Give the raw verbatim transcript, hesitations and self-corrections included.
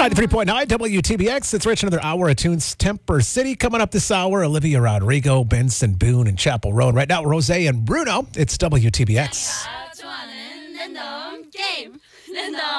ninety-three point nine W T B X. It's Rich, another hour of Tunes Temper City. Coming up this hour, Olivia Rodrigo, Benson Boone, and Chapel Road. Right now, Rose and Bruno. It's W T B X.